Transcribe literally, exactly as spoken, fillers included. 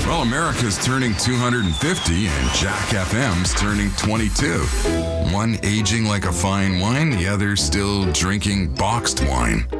Well, America's turning two hundred fifty and Jack F M's turning twenty-two. One aging like a fine wine, the other still drinking boxed wine.